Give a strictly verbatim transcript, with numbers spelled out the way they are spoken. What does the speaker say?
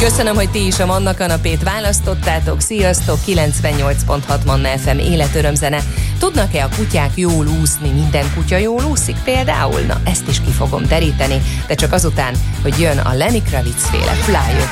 Köszönöm, hogy ti is a Manna kanapét választottátok. Sziasztok, kilencvennyolc pont hat Manna ef em életörömzene. Tudnak-e a kutyák jól úszni? Minden kutya jól úszik például? Na, ezt is ki fogom deríteni, de csak azután, hogy jön a Lenny Kravitz féle Fly